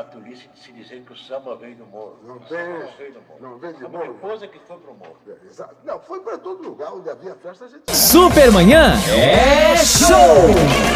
tolice de se dizer que o samba veio do morro. Não o tem. samba não veio do morro. Não veio do morro. morro. Depois é que foi pro morro. Exato. Não, foi para todo lugar onde havia festa, a gente... Supermanhã é show!